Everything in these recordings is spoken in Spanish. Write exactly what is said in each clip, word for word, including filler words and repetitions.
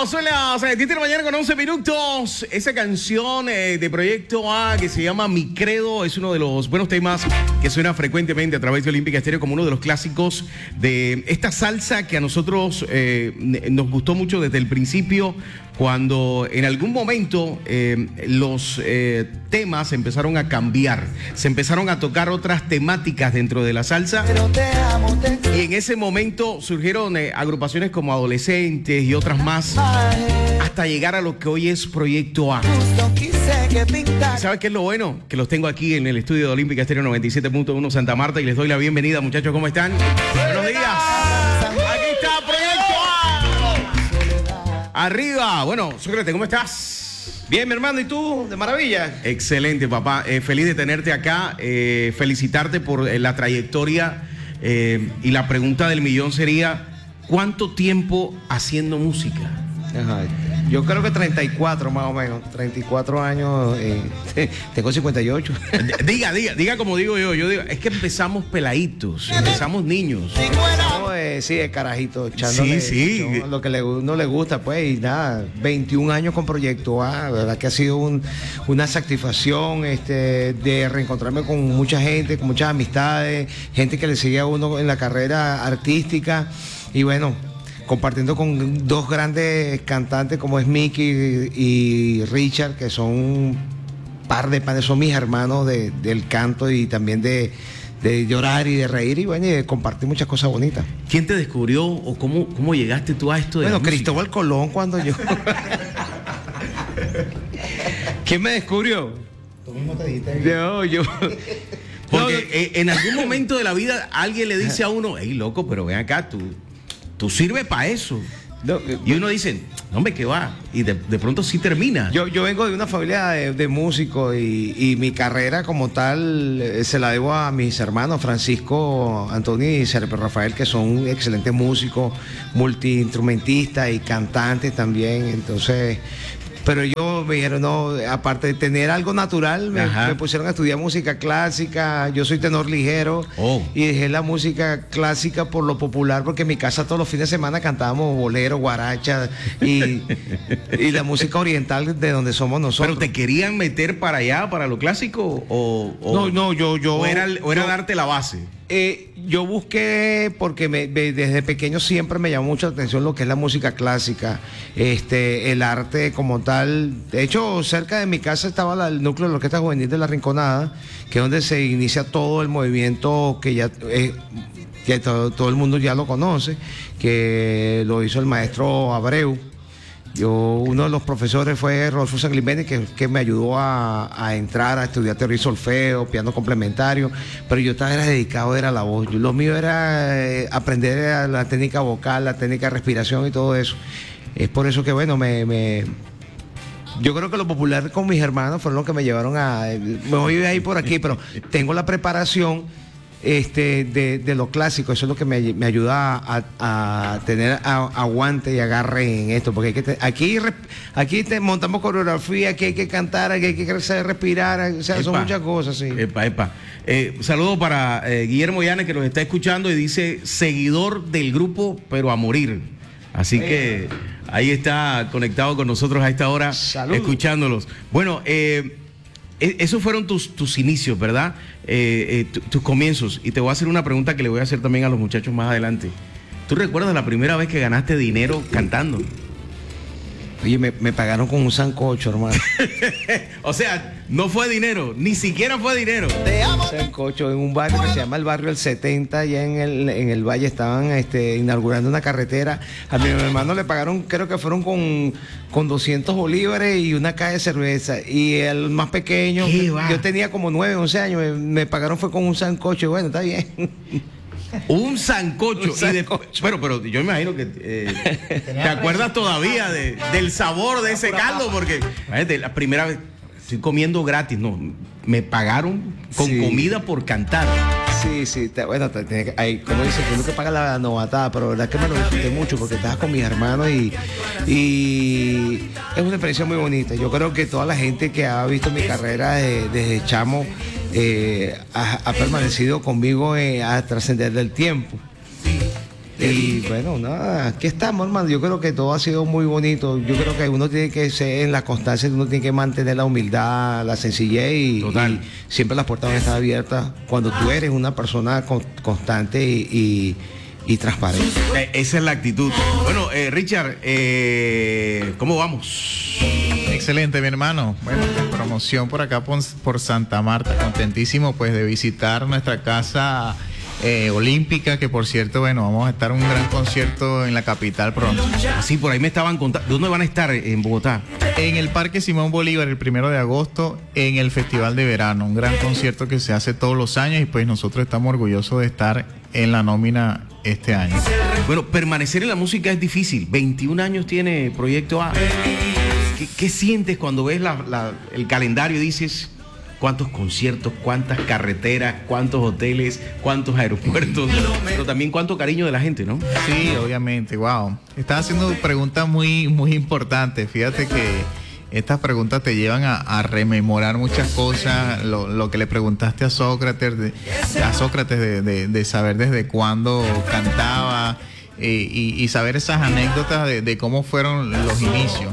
son las diez de la mañana con once minutos. Esa canción eh, de Proyecto A que se llama Mi Credo es uno de los buenos temas que suena frecuentemente a través de Olímpica Estéreo como uno de los clásicos de esta salsa que a nosotros eh, nos gustó mucho desde el principio, cuando en algún momento eh, los eh, temas empezaron a cambiar, se empezaron a tocar otras temáticas dentro de la salsa. Y en ese momento surgieron eh, agrupaciones como Adolescentes y otras más, hasta llegar a lo que hoy es Proyecto A. ¿Y sabes qué es lo bueno? Que los tengo aquí en el estudio de Olímpica Estéreo noventa y siete punto uno Santa Marta y les doy la bienvenida, muchachos, ¿cómo están? Buenos días. Aquí está Proyecto A. Arriba. Bueno, Sócrates, ¿cómo estás? Bien, mi hermano, ¿y tú? De maravilla. Excelente, papá. Eh, feliz de tenerte acá. Eh, felicitarte por eh, la trayectoria. Eh, y la pregunta del millón sería, ¿cuánto tiempo haciendo música? Ajá. Yo creo que treinta y cuatro más o menos, treinta y cuatro años, eh, tengo cincuenta y ocho. Diga, diga, diga como digo yo, yo digo, es que empezamos peladitos, empezamos niños. No, eh, sí, el carajito, echándole sí, sí. ¿no? Lo que le, uno le gusta, pues, y nada, veintiún años con Proyecto A, verdad que ha sido un, una satisfacción este, de reencontrarme con mucha gente, con muchas amistades, gente que le sigue a uno en la carrera artística, y bueno, compartiendo con dos grandes cantantes como es Mickey y Richard, que son un par de panes, son mis hermanos de, del canto y también de, de llorar y de reír y bueno, y de compartir muchas cosas bonitas. ¿Quién te descubrió o cómo, cómo llegaste tú a esto de Bueno, la Cristóbal música? Colón cuando yo... ¿Quién me descubrió? Tú mismo te dijiste. Yo, yo... Porque No, no. eh, en algún momento de la vida alguien le dice a uno, hey, loco, pero ven acá, tú... Tú sirves para eso. No, Y uno dice, no, hombre, ¿qué va? Y de, de pronto sí termina. Yo, yo vengo de una familia de, de músicos y, y mi carrera como tal eh, se la debo a mis hermanos Francisco, Antonio y Sergio Rafael, que son excelentes músicos, multiinstrumentistas y cantantes también. Entonces, pero yo me dijeron, no, aparte de tener algo natural, me, me pusieron a estudiar música clásica. Yo soy tenor ligero Oh. y dejé la música clásica por lo popular, porque en mi casa todos los fines de semana cantábamos bolero, guaracha y, y la música oriental de donde somos nosotros. ¿Pero te querían meter para allá, para lo clásico? ¿O, o, No, no, yo... yo o era, o era yo- darte la base? Eh, yo busqué, porque me, me- desde pequeño siempre me llamó mucho la atención lo que es la música clásica, este, el arte como tal. De hecho, cerca de mi casa estaba la- el núcleo de la Orquesta Juvenil de La Rinconada, que es donde se inicia todo el movimiento que ya eh, que todo, todo el mundo ya lo conoce, que lo hizo el maestro Abreu. Yo, uno de los profesores fue Rodolfo Sanglimendi, que, que me ayudó a, a entrar a estudiar teoría y solfeo, piano complementario, pero yo estaba era dedicado era a la voz. Yo, lo mío era eh, aprender la técnica vocal, la técnica de respiración y todo eso. Es por eso que, bueno, me... me yo creo que lo popular con mis hermanos fueron los que me llevaron a... Me voy a ir por aquí, pero tengo la preparación este, de, de lo clásico. Eso es lo que me, me ayuda a, a tener a, aguante y agarre en esto. Porque hay que te- aquí, re- aquí te montamos coreografía, aquí hay que cantar, aquí hay que saber respirar. O sea, son Epa. muchas cosas, sí. Epa, epa. Eh, saludo para eh, Guillermo Llanes, que nos está escuchando y dice, seguidor del grupo, pero a morir. Así que ahí está conectado con nosotros a esta hora, Salud. escuchándolos. Bueno, eh, e- esos fueron tus, tus inicios, ¿verdad? Eh, eh, tu- tus comienzos. Y te voy a hacer una pregunta que le voy a hacer también a los muchachos más adelante. ¿Tú recuerdas la primera vez que ganaste dinero cantando? Oye, me, me pagaron con un sancocho, hermano. O sea, no fue dinero, ni siquiera fue dinero. Sancocho en un barrio que se llama el barrio El setenta, allá en el, en el valle estaban este, inaugurando una carretera. A mi hermano le pagaron, creo que fueron con, con doscientos bolívares y una caja de cerveza. Y el más pequeño, ¿Qué va? yo tenía como nueve, once años, me, me pagaron fue con un sancocho. Bueno, está bien. Un sancocho. Un Y de- sancocho. pero, pero yo me imagino que eh, te acuerdas todavía de- del sabor de ese caldo, porque imagínate, la primera vez estoy comiendo gratis, no, me pagaron con Sí. comida por cantar. Sí, sí, te- bueno, te- tiene que- hay, como dices, uno que paga la novatada, pero la verdad que me lo disfruté mucho porque estabas con mis hermanos y, y es una experiencia muy bonita. Yo creo que toda la gente que ha visto mi carrera de- desde chamo eh, ha, ha permanecido conmigo eh, a trascender del tiempo. Y bueno, nada, aquí estamos, hermano. Yo creo que todo ha sido muy bonito. Yo creo que uno tiene que ser en la constancia, uno tiene que mantener la humildad, la sencillez y, y siempre las puertas van a estar abiertas cuando tú eres una persona con, constante y, y, y transparente. Eh, esa es la actitud. Bueno, eh, Richard, eh, ¿cómo vamos? Excelente, mi hermano. Bueno, promoción por acá por, por Santa Marta. Contentísimo pues de visitar nuestra casa Eh, olímpica, que por cierto, bueno, vamos a estar en un gran concierto en la capital pronto. Así, por ahí me estaban contando. ¿Dónde van a estar en Bogotá? En el Parque Simón Bolívar, el primero de agosto, en el Festival de Verano, un gran concierto que se hace todos los años y pues nosotros estamos orgullosos de estar en la nómina este año. Bueno, permanecer en la música es difícil. veintiún años tiene Proyecto A. ¿Qué, qué sientes cuando ves la, la, el calendario y dices... cuántos conciertos, cuántas carreteras, cuántos hoteles, cuántos aeropuertos, pero también cuánto cariño de la gente, ¿no? Sí, obviamente, wow. Estás haciendo preguntas muy, muy importantes. Fíjate que estas preguntas te llevan a, a rememorar muchas cosas, lo, lo que le preguntaste a Sócrates, de, a Sócrates de, de, de saber desde cuándo cantaba eh, y, y saber esas anécdotas de, de cómo fueron los inicios.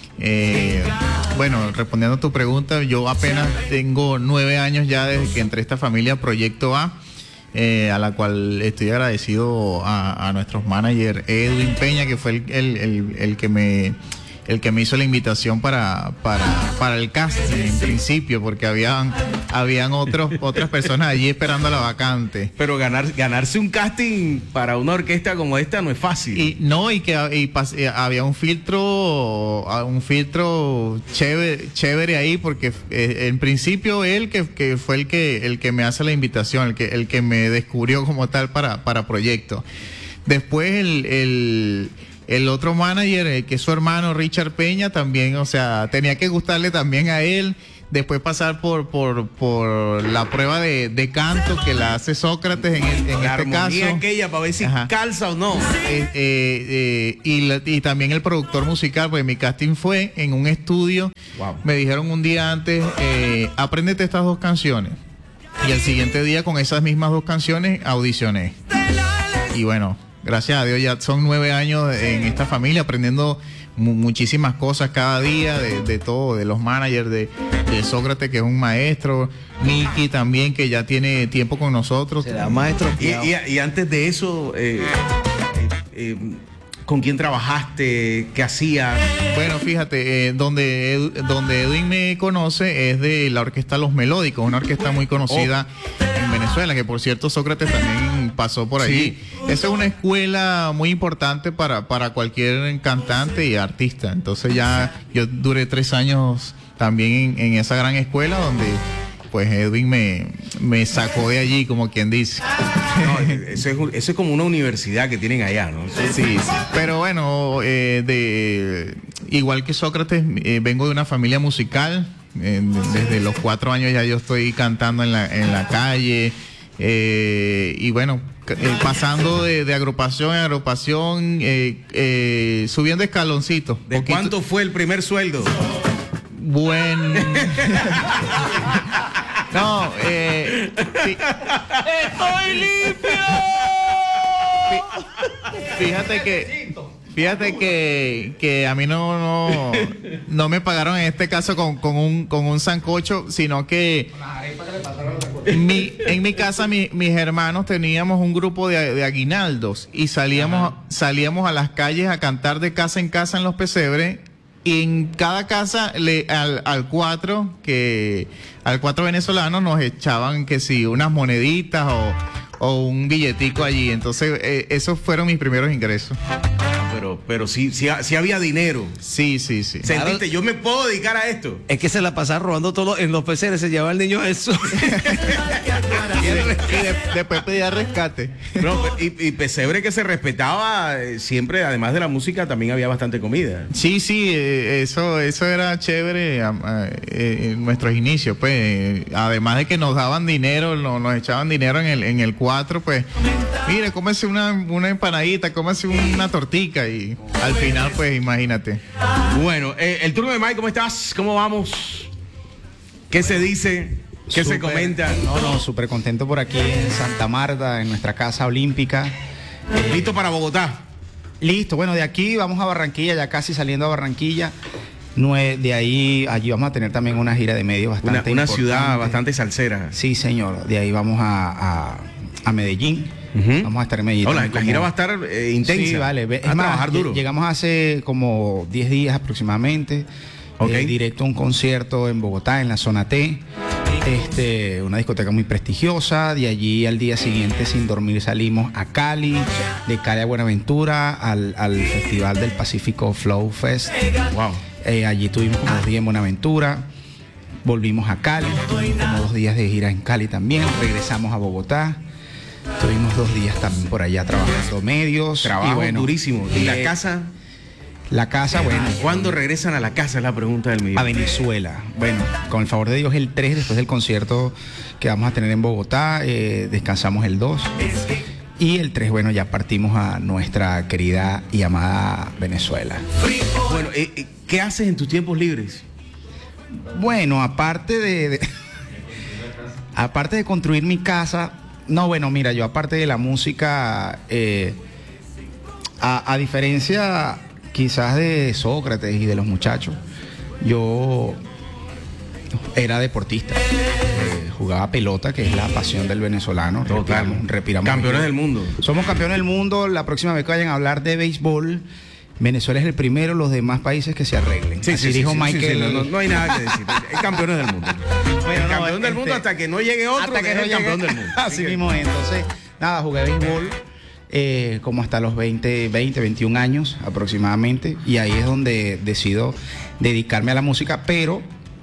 Eh, bueno, respondiendo a tu pregunta, yo apenas tengo nueve años ya desde que entré a esta familia Proyecto A, eh, a la cual estoy agradecido a, a nuestros managers, Edwin Peña, que fue el, el, el, el que me el que me hizo la invitación para, para, para el casting en principio, porque habían, habían otros, otras personas allí esperando la vacante. Pero ganar, ganarse un casting para una orquesta como esta no es fácil. Y no, y que y pas, y había un filtro, un filtro chévere, chévere ahí, porque eh, en principio él que, que fue el que, el que me hace la invitación, el que, el que me descubrió como tal para, para Proyecto. Después el, el El otro manager, eh, que es su hermano Richard Peña, también, o sea, tenía que gustarle también a él. Después pasar por por por la prueba de, de canto que la hace Sócrates en, el, en la este caso. aquella para ver si Ajá. calza o no. Eh, eh, eh, y, la, y también el productor musical, pues mi casting fue en un estudio. Wow. Me dijeron un día antes, eh, apréndete estas dos canciones. Y el siguiente día con esas mismas dos canciones audicioné. Y bueno, gracias a Dios ya son nueve años en esta familia aprendiendo mu muchísimas cosas cada día de, de todo, de los managers, de, de Sócrates, que es un maestro, Miki también, que ya tiene tiempo con nosotros. Será maestro. Y, y, y antes de eso, eh, eh, eh, ¿con quién trabajaste? ¿Qué hacías? Bueno, fíjate, eh, donde, Edu, donde Edwin me conoce es de la orquesta Los Melódicos, una orquesta muy conocida oh. en Venezuela, que por cierto Sócrates también pasó por allí. Sí. Esa es una escuela muy importante para, para cualquier cantante y artista. Entonces ya yo duré tres años también en, en esa gran escuela donde pues Edwin me, me sacó de allí, como quien dice. No, eso, es, eso es como una universidad que tienen allá, ¿no? Sí, sí. Pero bueno, eh, de igual que Sócrates, eh, vengo de una familia musical. Eh, desde los cuatro años ya yo estoy cantando en la, en la calle. Eh, y bueno, eh, pasando de, de agrupación en agrupación, eh, eh, subiendo escaloncitos. ¿De poquito. ¿Cuánto fue el primer sueldo? Buen. No, eh. Sí. ¡Estoy limpio! Fíjate que. Fíjate que, que a mí no, no, no me pagaron en este caso con, con, un, con un sancocho, sino que mi, en mi casa mi, mis hermanos teníamos un grupo de, de aguinaldos y salíamos, salíamos a las calles a cantar de casa en casa en los pesebres. Y en cada casa le, al, al cuatro que al cuatro venezolano nos echaban que sí unas moneditas o, o un billetico allí. Entonces eh, esos fueron mis primeros ingresos. Pero, pero sí, sí, sí había dinero. Sí, sí, sí. Sentiste, claro, yo me puedo dedicar a esto. Es que se la pasaba robando todo en los peceres, se llevaba el niño eso. y de, y de, después pedía rescate. No, y, y pesebre que se respetaba eh, siempre, además de la música, también había bastante comida. Sí, sí, eh, eso, eso era chévere eh, eh, en nuestros inicios, pues. Eh, además de que nos daban dinero, no, nos echaban dinero en el, en el cuatro, pues. Mire, cómese una, una empanadita, cómese una tortica. Y al final, pues, imagínate. Bueno, eh, el turno de Mike, ¿cómo estás? ¿Cómo vamos? ¿Qué se dice? ¿Qué super, se comenta? No, no, súper contento por aquí en Santa Marta, en nuestra casa olímpica. Listo para Bogotá. Listo, bueno, de aquí vamos a Barranquilla, ya casi saliendo a Barranquilla. Nue- De ahí, allí vamos a tener también una gira de medios Una, bastante una importante. ciudad bastante salsera. Sí, señor. De ahí vamos a, a, a Medellín. Ujú. Vamos a estar en Medellín. No, la, también la como- gira va a estar eh, intensa. Sí, vale. Ve- Va a Es más, trabajar duro. lle- llegamos hace como diez días aproximadamente. Ok. eh, directo a un concierto en Bogotá, en la zona T. Este, una discoteca muy prestigiosa. De allí al día siguiente, sin dormir, salimos a Cali. De Cali a Buenaventura, al, al Festival del Pacífico Flow Fest. Wow. Eh, allí tuvimos como dos días en Buenaventura. Volvimos a Cali, tuvimos como dos días de gira en Cali también. Regresamos a Bogotá. Tuvimos dos días también por allá trabajando medios. Trabajo y bueno, durísimo. ¿Y la eh, casa? La casa, bueno. ¿Cuándo regresan a la casa? Es la pregunta del millón. A Venezuela. Bueno, con el favor de Dios, el tres, después del concierto que vamos a tener en Bogotá, eh, descansamos el dos. Y el tres, bueno, ya partimos a nuestra querida y amada Venezuela. Bueno, eh, eh, ¿qué haces en tus tiempos libres? Bueno, aparte de, de- aparte de construir mi casa, no, bueno, mira, yo aparte de la música, eh, a, a diferencia quizás de Sócrates y de los muchachos, yo era deportista, eh, jugaba pelota, que es la pasión del venezolano. Total. Respiramos- respiramos Campeones mucho. del mundo. Somos campeones del mundo. La próxima vez que vayan a hablar de béisbol, Venezuela es el primero, los demás países que se arreglen. Así dijo Michael. sí, no, no- no hay nada que decir. Es campeones del mundo. Bueno, el no, campeón del este- mundo hasta que no llegue otro, hasta que no es el llegue- campeón del mundo. Así que- mismo es. Entonces, nada, jugué béisbol eh, como hasta los veinte, veinte, veintiún años aproximadamente. Y ahí es donde decido dedicarme a la música. Pero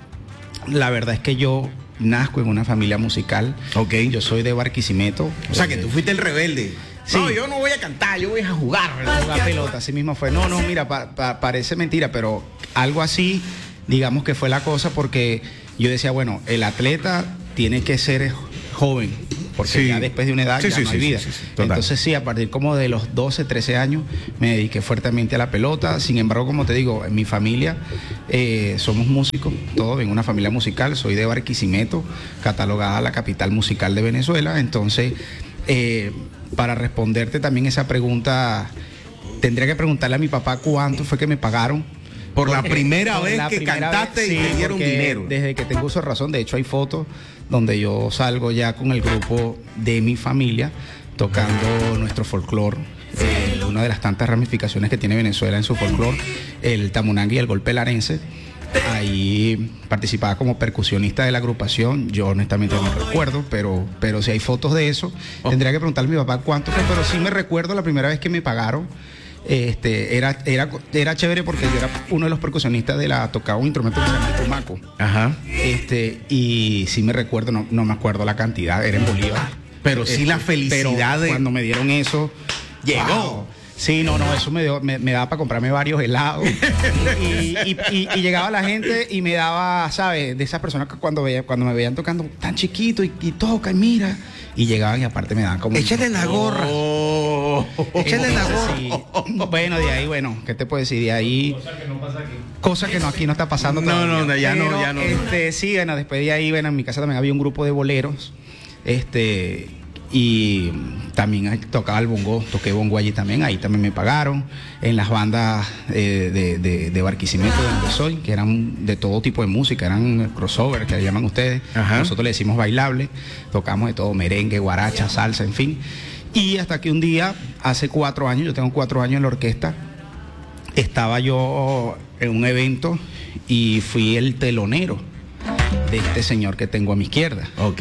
la verdad es que yo nazco en una familia musical. Ok. Yo soy de Barquisimeto. O sea, que tú fuiste el rebelde. Sí. No, yo no voy a cantar, yo voy a jugar. Jugar pelota, así mismo fue. No, no, mira, pa- pa- parece mentira, pero algo así, digamos que fue la cosa, porque yo decía, bueno, el atleta tiene que ser joven, porque Sí. ya después de una edad Sí, ya sí, no hay sí, vida. sí, sí, sí, total. Entonces sí, a partir como de los doce, trece años me dediqué fuertemente a la pelota. Sin embargo, como te digo, en mi familia eh, somos músicos, todos en una familia musical. Soy de Barquisimeto, catalogada la capital musical de Venezuela. Entonces, eh, para responderte también esa pregunta, tendría que preguntarle a mi papá cuánto fue que me pagaron. Por la Porque- primera por vez la que primera cantaste vez, y sí, te dieron porque dinero. Desde que tengo uso de razón, de hecho hay fotos donde yo salgo ya con el grupo de mi familia tocando nuestro folclore. Eh, una de las tantas ramificaciones que tiene Venezuela en su folclore, el tamunangui y el golpe larense. Ahí participaba como percusionista de la agrupación. Yo honestamente no recuerdo, pero, pero si hay fotos de eso, Oh. tendría que preguntarle a mi papá cuánto fue, pero sí me recuerdo la primera vez que me pagaron. Este, era, era, era chévere porque yo era uno de los percusionistas de la, tocaba un instrumento que se llama el tumaco. Ajá. Este, y sí me recuerdo, no, no me acuerdo la cantidad, era en Bolívar. Pero sí la felicidad pero de- cuando me dieron eso, Llegó. wow. Sí, no, no, eso me, dio- me, me daba para comprarme varios helados. y, y- y- y llegaba la gente y me daba, ¿sabes? De esas personas que cuando, veía, cuando me veían tocando tan chiquito y, y toca, y mira. Y llegaban y aparte me daban como... Échale la gorra. Oh. Échale la Sí. Bueno, de ahí, bueno, ¿qué te puedo decir? De ahí... Cosa que no pasa aquí. Cosa que no, aquí no está pasando No, todavía. no, ya no, Pero, ya no. Este, sí, bueno, después de ahí, bueno, en mi casa también había un grupo de boleros. Este... Y también ahí tocaba el bongo, toqué bongo allí también, ahí también me pagaron. En las bandas eh, de, de, de Barquisimeto, de donde soy, que eran de todo tipo de música, eran crossover, que le llaman ustedes. Ajá. Nosotros le decimos bailable, tocamos de todo, merengue, guaracha, salsa, en fin. Y hasta que un día, hace cuatro años, yo tengo cuatro años en la orquesta, estaba yo en un evento y fui el telonero de este señor que tengo a mi izquierda. Ok.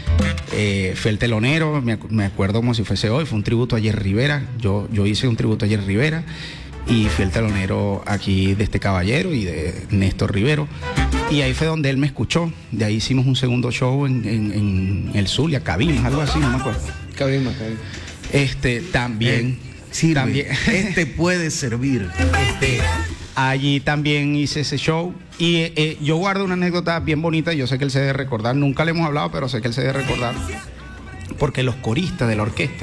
Eh, fue el telonero, me, acu- me acuerdo como si fuese hoy, fue un tributo a Jerry Rivera. Yo, yo hice un tributo a Jerry Rivera y fui el telonero aquí de este caballero y de Néstor Rivero. Y ahí fue donde él me escuchó. De ahí hicimos un segundo show en, en, en el Zulia, cabimos, algo así, no me acuerdo. Cabima, cabima. Este, también. Sirve. También. Este puede servir. Este, allí también hice ese show y eh, eh, yo guardo una anécdota bien bonita. Yo sé que él se debe recordar, nunca le hemos hablado, pero sé que él se debe recordar porque los coristas de la orquesta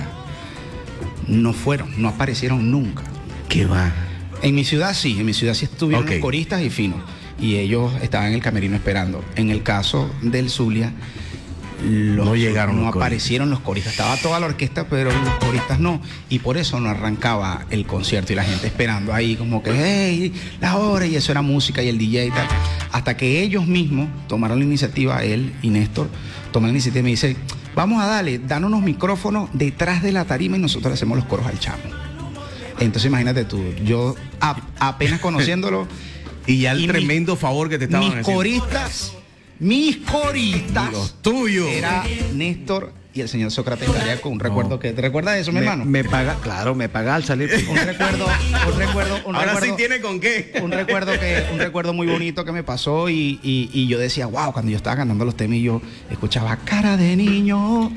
no fueron, no aparecieron nunca. ¿Qué va? En mi ciudad sí, en mi ciudad sí estuvieron Ok. los coristas y finos y ellos estaban en el camerino esperando. En el caso del Zulia, los, No llegaron no los coristas. aparecieron los coristas. Estaba toda la orquesta, pero los coristas no. Y por eso no arrancaba el concierto y la gente esperando ahí como que, hey, la hora, y eso era música y el D J y tal. Hasta que ellos mismos tomaron la iniciativa, él y Néstor, tomaron la iniciativa y me dice, vamos a darle, danos unos micrófonos detrás de la tarima y nosotros le hacemos los coros al chamo. Entonces imagínate tú, yo a- apenas conociéndolo. Y ya el Y tremendo mis- favor que te estaban Mis haciendo. coristas, mis coristas. Los tuyos. Era Néstor y el señor Sócrates Cariaco. Un recuerdo que. ¿Te recuerdas de eso, mi Me, hermano? me paga, claro, me paga al salir. Un recuerdo, un recuerdo, un Ahora recuerdo. sí tiene con qué. Un recuerdo que, un recuerdo muy bonito que me pasó y, y, y yo decía, wow, cuando yo estaba cantando los temas y yo escuchaba cara de niño.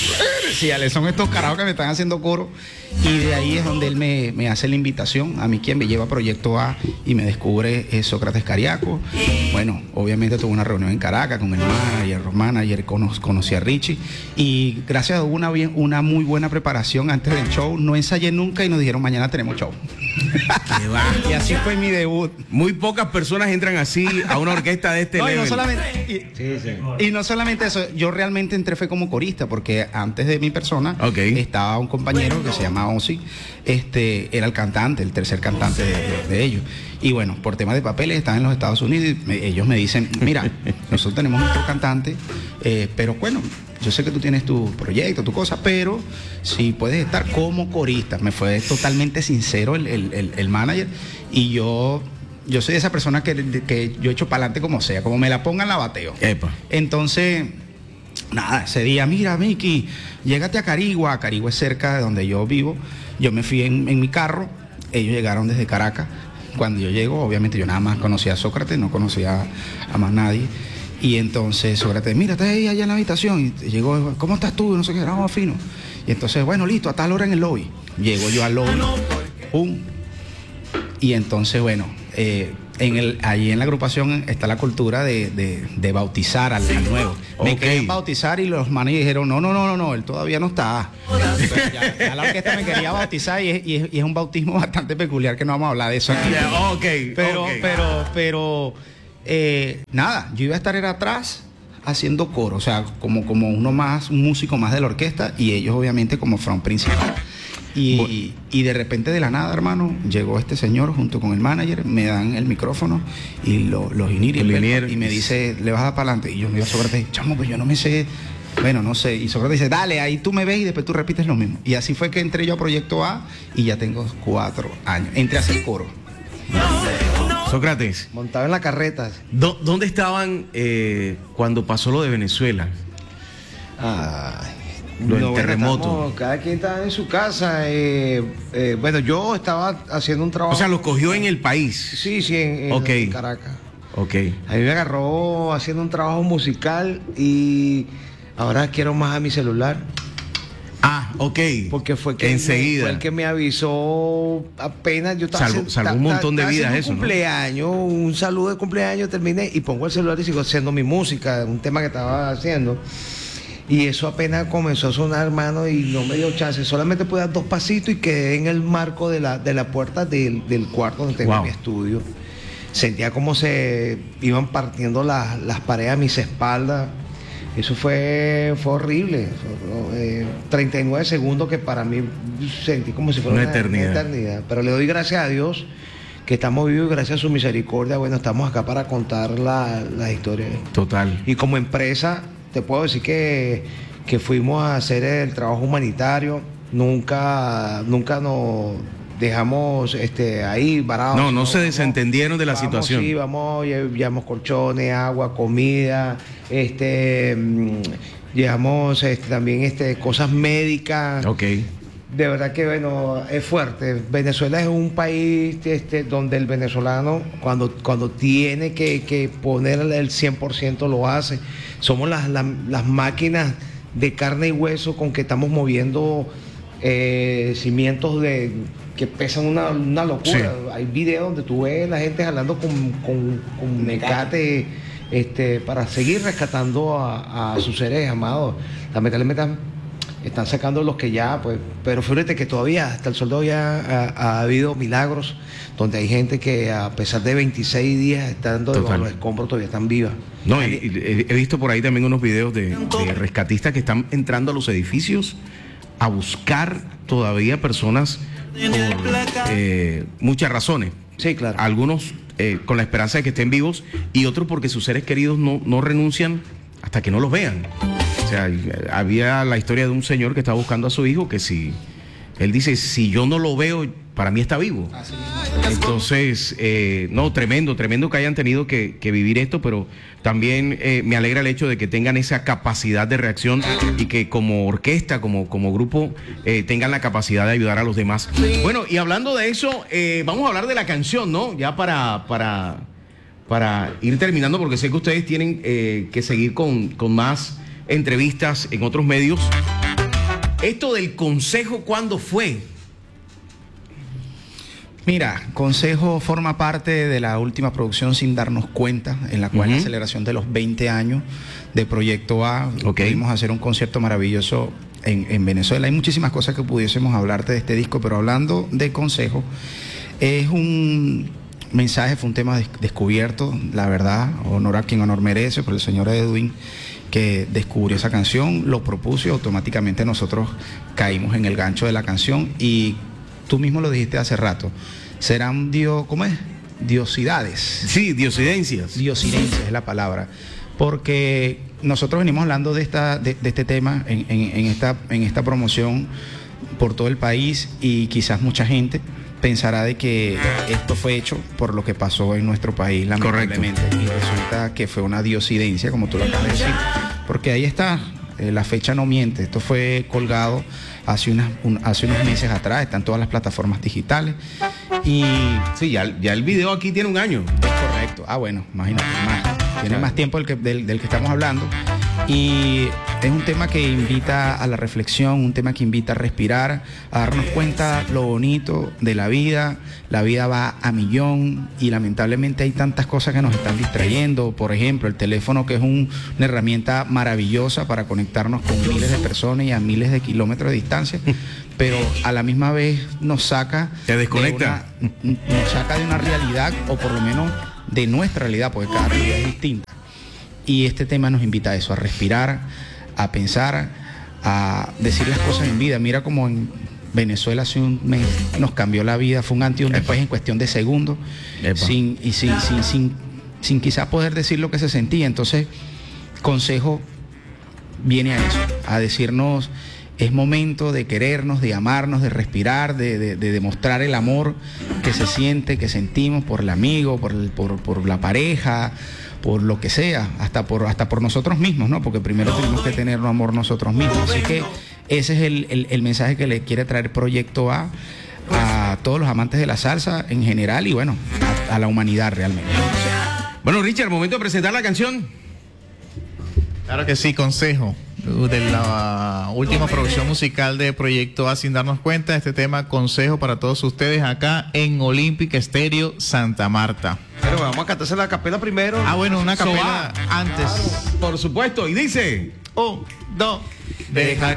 Sí, Ale, son estos carajos que me están haciendo coro. Y de ahí es donde él me, me hace la invitación, a mí quien me lleva a Proyecto A y me descubre es Sócrates Cariaco. Bueno, obviamente tuve una reunión en Caracas con el manager, los manager, cono- conocí a Richie y gracias a una, bien- una muy buena preparación antes del show, no ensayé nunca y nos dijeron mañana tenemos show. Qué va. Y así fue mi debut. Muy pocas personas entran así a una orquesta de este No, y no level. solamente, y, Sí, sí. y no solamente eso, yo realmente entré fue como corista, porque antes de mi persona Ok. estaba un compañero que se llamaba Ozzy, este, era el cantante, el tercer cantante de, de- de ellos. Y bueno, por temas de papeles estaba en los Estados Unidos y me- ellos me dicen, mira, nosotros tenemos nuestro cantante, eh, pero bueno, yo sé que tú tienes tu proyecto, tu cosa, pero si puedes estar como corista. Me fue totalmente sincero el, el- el- el manager y yo... Yo soy esa persona que, que yo echo para adelante como sea, como me la pongan la bateo. Epa. Entonces, nada, ese día, mira, Miki, llégate a Carigua. Carigua es cerca de donde yo vivo. Yo me fui en, en mi carro, ellos llegaron desde Caracas. Cuando yo llego, obviamente yo nada más conocía a Sócrates, no conocía a más nadie. Y entonces Sócrates, mira, estás ahí allá en la habitación. Y llegó, ¿cómo estás tú? No sé qué, no, fino. Y entonces, bueno, listo, a tal hora en el lobby. Llego yo al lobby, pum. Y entonces, bueno, eh, en el, allí en la agrupación está la cultura de, de- de bautizar al, al nuevo. Me Ok. querían bautizar y los manes dijeron, no, no, no, no, no, él todavía no está. Pero ya, ya la orquesta me quería bautizar y es, y es- y es un bautismo bastante peculiar que no vamos a hablar de eso aquí. Ya, ok, Pero, ok. pero, pero, eh, nada, yo iba a estar era atrás haciendo coro, o sea, como, como uno más, un músico más de la orquesta y ellos obviamente como front principal. Y, y de repente de la nada, hermano, llegó este señor junto con el manager, me dan el micrófono y lo- los iniri, El el inier. y me dice, le vas a dar para adelante. Y yo me digo a Sócrates, chamo, pues yo no me sé, bueno, no sé. Y Sócrates dice, dale, ahí tú me ves y después tú repites lo mismo. Y así fue que entré yo a Proyecto A y ya tengo cuatro años. Entré a hacer coro. Sócrates, Montado en la carreta. ¿dó- ¿dónde estaban eh, cuando pasó lo de Venezuela? Ay, Lo del bueno, terremoto. estamos- cada quien estaba en su casa. eh, eh, bueno, yo estaba haciendo un trabajo. O sea, los cogió en el país. Sí, sí, en, en Ok. Caracas. Ok. A mí me agarró haciendo un trabajo musical y ahora quiero más a mi celular. Ah, ok. Porque fue que enseguida. me, fue el que me avisó apenas yo estaba Salvó- haciendo- salvó un ta- ta- montón de estaba vidas haciendo eso, un ¿no? cumpleaños, un saludo de cumpleaños, terminé y pongo el celular y sigo haciendo mi música, un tema que estaba haciendo. Y eso apenas comenzó a sonar, hermano, y no me dio chance. Solamente pude dar dos pasitos y quedé en el marco de la, de la puerta del, del cuarto donde tengo Wow. mi estudio. Sentía como se iban partiendo las, las paredes a mis espaldas. Eso fue, fue horrible. Fue, eh, treinta y nueve segundos que para mí sentí como si fuera Una una, eternidad. una eternidad. Pero le doy gracias a Dios que estamos vivos y gracias a su misericordia, bueno, estamos acá para contar la, la historia. Total. Y como empresa, te puedo decir que, que fuimos a hacer el trabajo humanitario. Nunca, nunca nos dejamos este, ahí varados. No, no sino se vamos- desentendieron de la vamos, situación. Sí, vamos, lle- llevamos colchones, agua, comida, este, mm, llevamos este, también este, cosas médicas. Ok. De verdad que bueno, es fuerte. Venezuela es un país este, donde el venezolano cuando, cuando tiene que, que poner el cien por ciento lo hace. Somos las, las, las máquinas de carne y hueso con que estamos moviendo eh, cimientos de que pesan una, una locura. Sí. Hay videos donde tú ves la gente jalando con, con, con mecate este, para seguir rescatando a, a sus seres amados. Lamentablemente están sacando los que ya, pues, pero fíjate que todavía hasta el sol de hoy ha, ha, ha habido milagros donde hay gente que a pesar de veintiséis días estando debajo de los escombros todavía están vivas. No, y, y, he visto por ahí también unos videos de, de rescatistas que están entrando a los edificios a buscar todavía personas por eh, muchas razones. Sí, claro. Algunos eh, con la esperanza de que estén vivos y otros porque sus seres queridos no, no renuncian hasta que no los vean. O sea, había la historia de un señor que estaba buscando a su hijo que si, él dice, si yo no lo veo, para mí está vivo. Así es. Entonces, eh, no, tremendo, tremendo que hayan tenido que, que vivir esto, pero también eh, me alegra el hecho de que tengan esa capacidad de reacción y que como orquesta, como, como grupo, eh, tengan la capacidad de ayudar a los demás. Bueno, y hablando de eso, eh, vamos a hablar de la canción, ¿no? Ya para, para, para ir terminando, porque sé que ustedes tienen eh, que seguir con, con más entrevistas en otros medios. Esto del consejo, ¿cuándo fue? Mira, Consejo forma parte de la última producción Sin Darnos Cuenta, en la cual uh-huh. la celebración de los veinte años de Proyecto A. Okay. Pudimos hacer un concierto maravilloso en, en Venezuela. Hay muchísimas cosas que pudiésemos hablarte de este disco, pero hablando de Consejo, es un mensaje, fue un tema des- descubierto, la verdad, honor a quien honor merece, por el señor Edwin, que descubrió esa canción, lo propuso y automáticamente nosotros caímos en el gancho de la canción. Y tú mismo lo dijiste hace rato, serán dio, ¿cómo es? Diosidades. Sí, diosidencias. Diosidencias es la palabra. Porque nosotros venimos hablando de esta, de, de este tema en, en, en esta, en esta promoción por todo el país, y quizás mucha gente pensará de que esto fue hecho por lo que pasó en nuestro país, lamentablemente. Correcto. Y resulta que fue una diosidencia, como tú lo acabas de decir. Porque ahí está, eh, la fecha no miente. Esto fue colgado hace, unas, un, hace unos meses atrás, está en todas las plataformas digitales. Y sí, ya, ya el video aquí tiene un año. Es correcto. Ah, bueno, imagínate, más. Tiene más tiempo del que, del, del que estamos hablando. Y es un tema que invita a la reflexión, un tema que invita a respirar, a darnos cuenta lo bonito de la vida. La vida va a millón y lamentablemente hay tantas cosas que nos están distrayendo. Por ejemplo, el teléfono, que es un, una herramienta maravillosa para conectarnos con miles de personas y a miles de kilómetros de distancia, pero a la misma vez nos saca... Te desconecta. De una, nos saca de una realidad, o por lo menos de nuestra realidad, porque cada realidad es distinta. Y este tema nos invita a eso, a respirar, a pensar, a decir las cosas en vida. Mira como en Venezuela hace un mes nos cambió la vida, fue un antes y un después en cuestión de segundos, sin, y sin, sin, sin, sin quizá poder decir lo que se sentía. Entonces, Consejo viene a eso, a decirnos, es momento de querernos, de amarnos, de respirar, de, de, de demostrar el amor que se siente, que sentimos por el amigo, por, el, por, por la pareja, por lo que sea, hasta por hasta por nosotros mismos, ¿no? Porque primero tenemos que tener amor nosotros mismos. Así que ese es el, el, el mensaje que le quiere traer Proyecto A a todos los amantes de la salsa en general y, bueno, a, a la humanidad realmente. Bueno, Richard, momento de presentar la canción. Claro que sí, Consejo, de la última producción musical de Proyecto A, Sin Darnos Cuenta. Este tema, Consejo, para todos ustedes acá en Olímpica Estéreo Santa Marta. Pero vamos a cantarse la capela primero. Ah, bueno, una capela so, ah, antes. Por supuesto, y dice... Un, dos, deja